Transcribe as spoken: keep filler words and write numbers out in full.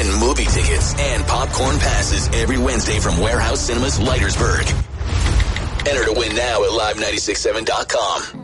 win movie tickets and popcorn passes every Wednesday from Warehouse Cinemas Leitersburg. Enter to win now at live nine six seven dot com.